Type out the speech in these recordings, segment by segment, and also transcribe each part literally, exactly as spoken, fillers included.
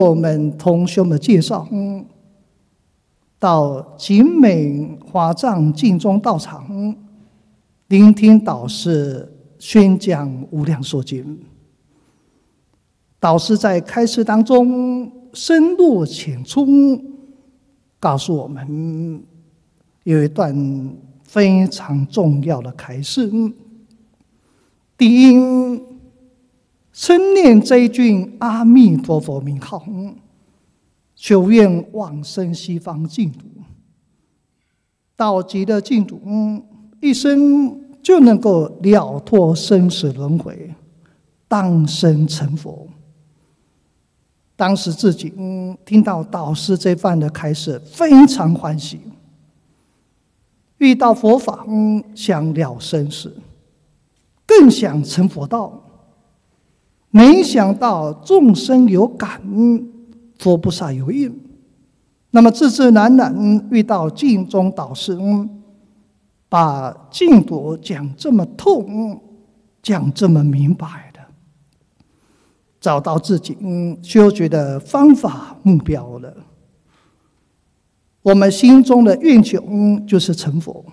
我们同学们介绍，嗯，到景美华藏净宗道场，嗯，聆听导师宣讲《无量寿经》。导师在开示当中深入浅出，告诉我们有一段非常重要的开示。第一，称念这一句阿弥陀佛名号，求愿往生西方净土，到极乐净土，一生就能够了脱生死轮回，当生成佛。当时自己听到导师这番的开示，非常欢喜。遇到佛法，想了生死，更想成佛道。没想到众生有感，佛菩萨有应，那么自自然然遇到净宗导师，把净土讲这么透，讲这么明白的，找到自己修学的方法目标了。我们心中的愿求就是成佛，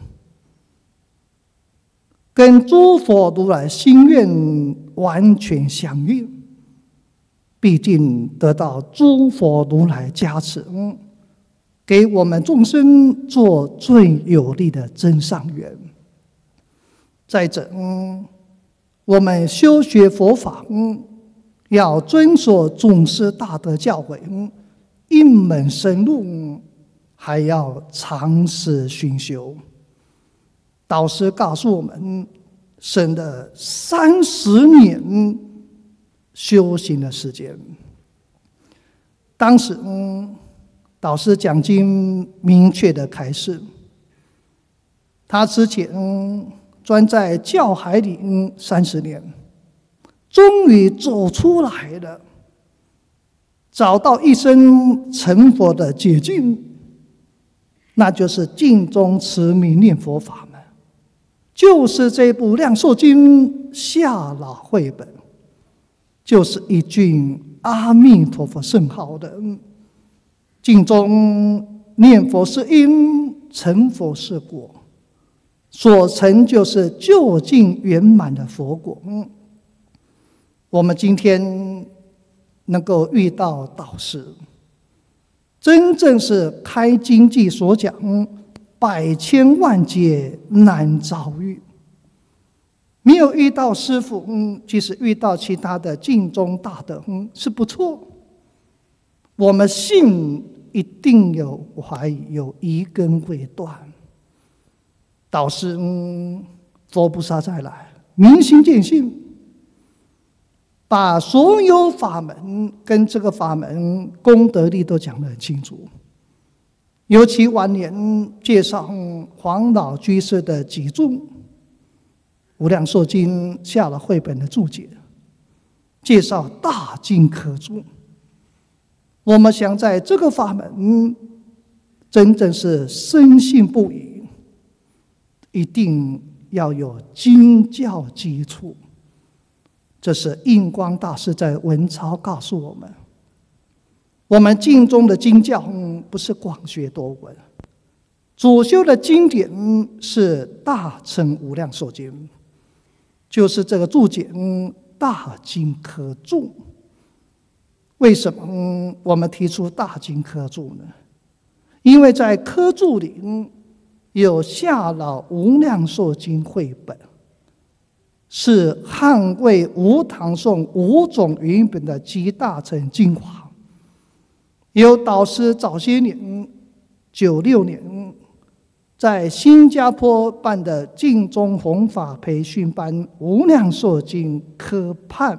跟诸佛如来心愿完全相应，毕竟得到诸佛如来加持，给我们众生做最有力的增上缘。再者，我们修学佛法，要遵守祖师大德教诲，一门深入，还要长时熏修。导师告诉我们，省了三十年修行的时间。当时，嗯，导师讲经明确的开示，他之前钻在教海里三十年，终于走出来了，找到一生成佛的捷径，那就是净宗持名念佛法门，就是这部《量寿经》下老绘本，就是一句阿弥陀佛圣号的。净宗念佛是因，成佛是果，所成就是究竟圆满的佛果。我们今天能够遇到导师，真正是开经记所讲，百千万劫难遭遇。没有遇到师父，嗯，即使遇到其他的净宗大德，嗯，是不错。我们信一定有怀疑，有疑根未断。导师，嗯，佛菩萨再来，明心见性，把所有法门跟这个法门功德力都讲得很清楚。尤其晚年介绍黄老居士的几注《无量寿经》下了绘本的注解，介绍大经科注。我们想在这个法门真正是深信不疑，一定要有经教基础。这是印光大师在文钞告诉我们，我们净宗的经教不是广学多闻，主修的经典是大乘无量寿经，就是这个注解大经科注。为什么我们提出大经科注呢？因为在科注里有下老无量寿经绘本，是汉魏吴唐宋五种语本的集大成精华。有导师早些年九六年在新加坡办的净宗弘法培训班无量寿经科判，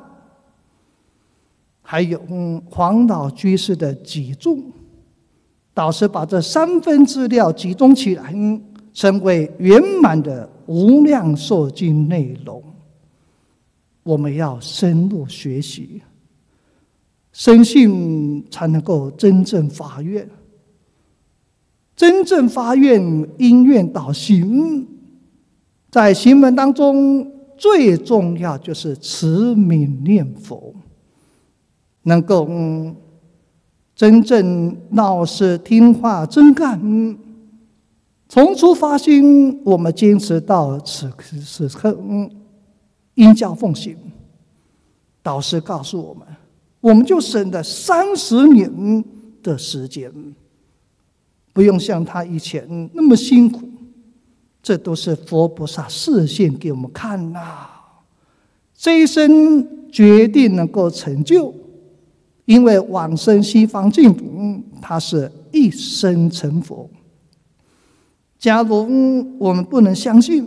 还有黄老居士的几注，导师把这三份资料集中起来，成为圆满的无量寿经内容。我们要深入学习，深信才能够真正发愿。真正发愿，因愿导行，在行门当中最重要就是持名念佛，能够真正老实听话真干，从初发心，我们坚持到此刻此刻，因教奉行。导师告诉我们，我们就省了三十年的时间，不用像他以前那么辛苦。这都是佛菩萨示现给我们看呐。这一生决定能够成就，因为往生西方净土，他是一生成佛。假如我们不能相信，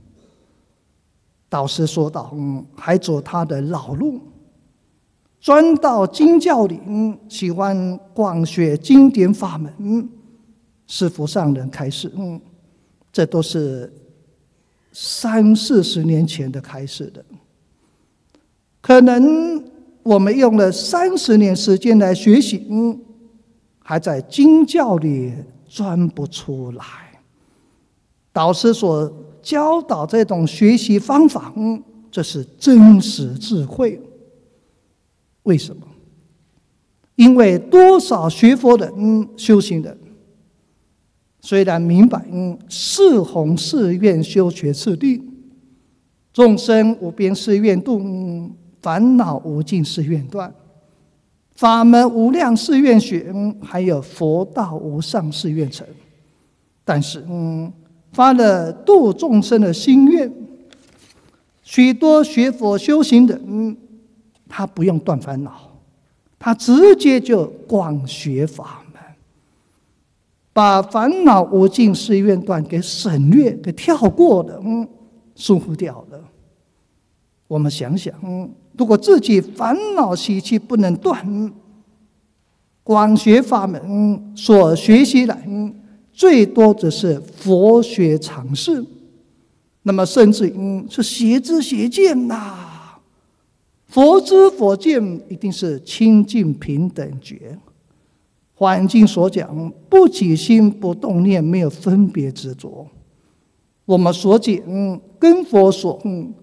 导师说道，还走他的老路，钻到经教里，喜欢广学经典法门，是佛上人开示，这都是三四十年前的开始的。可能我们用了三十年时间来学习，还在经教里钻不出来。导师所教导这种学习方法，这是真实智慧。为什么？因为多少学佛人、修行人，虽然明白四弘誓愿修学次第，众生无边誓愿度，烦恼无尽誓愿断，法门无量誓愿学，还有佛道无上誓愿成。但是，嗯，发了度众生的心愿，许多学佛修行的人，他不用断烦恼，他直接就广学法门，把烦恼无尽誓愿断给省略、给跳过的，嗯，疏忽掉了。我们想想，嗯，如果自己烦恼习气不能断，广学法门所学习来，最多只是佛学常识，那么甚至于是邪知邪见呐、啊。佛知佛见一定是清净平等觉。环境所讲，不起心不动念，没有分别执着。我们所解跟佛所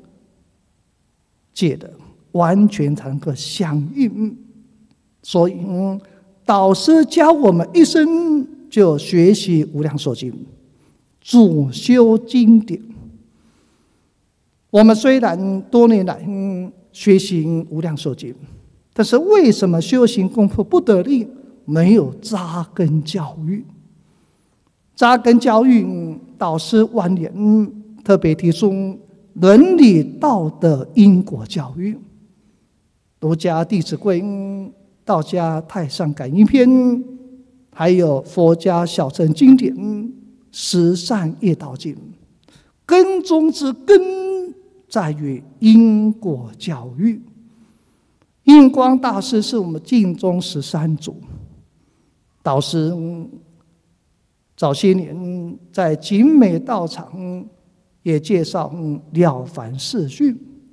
解的完全才能够相应。所以导师教我们一生就学习无量寿经，主修经典。我们虽然多年来学习无量寿经，但是为什么修行功夫不得力？没有扎根教育。扎根教育，导师晚年特别提出伦理道德因果教育。儒家《弟子规》，道家《太上感应篇》，还有佛家小乘经典《十善业道经》，根中之根在于因果教育。印光大师是我们净宗十三祖，导师早些年在景美道场也介绍《了凡四训》。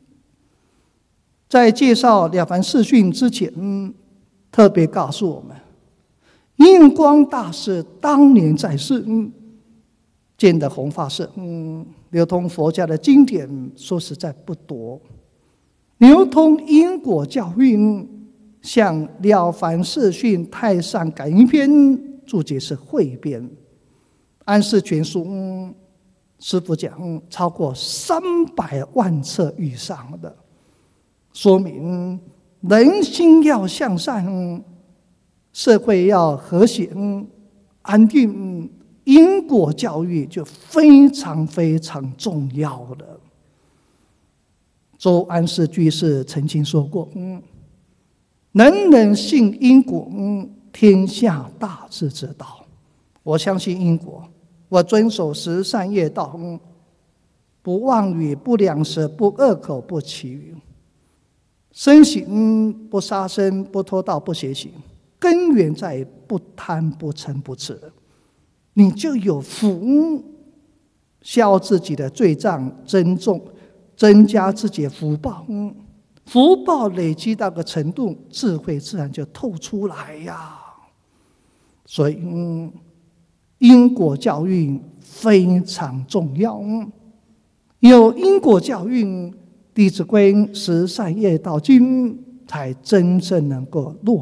在介绍《了凡四训》之前，特别告诉我们，印光大师当年在世，建的弘法社，流通佛家的经典，说实在不多。流通因果教育，像《了凡四训》《太上感应篇》注解是汇编，《安世全书》师父讲超过三百万册以上的，说明人心要向善，社会要和谐安定，因果教育就非常非常重要的。周安世居士曾经说过，人人信因果，天下大治之道。我相信因果，我遵守十善业道，不妄语，不两舌，不恶口，不绮语，身行不杀生，不偷盗，不邪行，根源在于不贪，不嗔，不痴，你就有福，消自己的罪障，增重增加自己的福报，福报累积到个程度，智慧自然就透出来呀。所以，因果教育非常重要。有因果教育，《弟子规》《十善业道经》才真正能够落